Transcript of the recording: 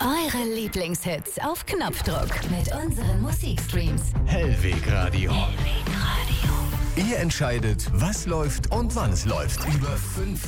Eure Lieblingshits auf Knopfdruck mit unseren Musikstreams. Hellweg Radio. Hellweg Radio. Ihr entscheidet, was läuft und wann es läuft. Über 5